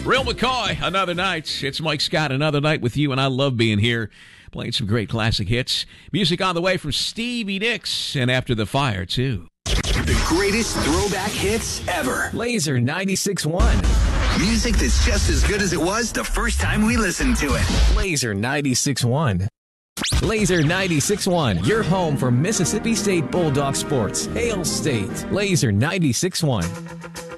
Real McCoy, another night. It's Mike Scott, another night with you, and I love being here, playing some great classic hits. Music on the way from Stevie Nicks, and After the Fire, too. The greatest throwback hits ever. Laser 96.1. Music that's just as good as it was the first time we listened to it. Laser 96.1. Laser 96.1, your home for Mississippi State Bulldog sports. Hail State. Laser 96.1.